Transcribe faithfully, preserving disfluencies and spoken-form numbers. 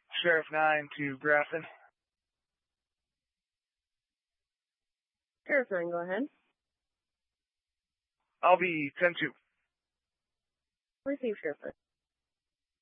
Sheriff nine to Grafton. Sheriff nine, go ahead. I'll be ten two. Receive, Sheriff nine.